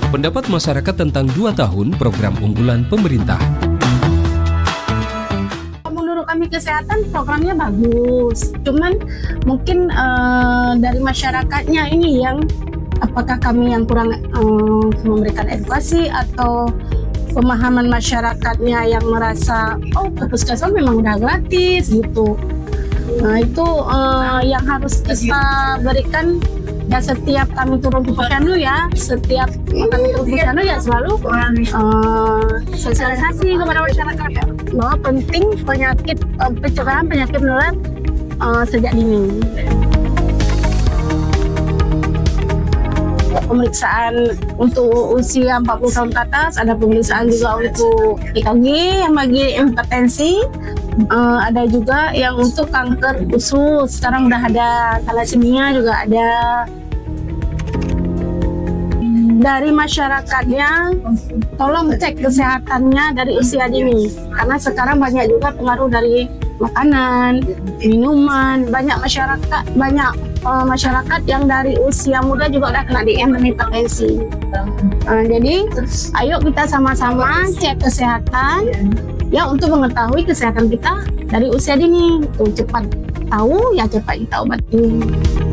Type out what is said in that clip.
Pendapat masyarakat tentang 2 tahun program unggulan pemerintah. Menurut kami kesehatan programnya bagus, cuman mungkin dari masyarakatnya ini yang apakah kami yang kurang memberikan edukasi atau pemahaman masyarakatnya yang merasa ke puskesmas memang udah gratis gitu. Nah itu yang harus kita berikan. Ya setiap kami turun ke Posyandu ya, setiap kami turun ke Posyandu ya selalu sosialisasi kepada masyarakat bahwa penting pencegahan penyakit menular sejak dini. Pemeriksaan untuk usia 40 tahun ke atas, ada pemeriksaan juga untuk EKG yang bagi hipertensi, ada juga yang untuk kanker usus, sekarang udah ada, thalassemia juga ada. Dari masyarakatnya, tolong cek kesehatannya dari usia dini, karena sekarang banyak juga pengaruh dari makanan, minuman, banyak masyarakat yang dari usia muda juga udah kena DM dan hipertensi. Jadi ayo kita sama-sama cek kesehatan ya untuk mengetahui kesehatan kita dari usia dini. Cepat tahu ya cepat kita obati.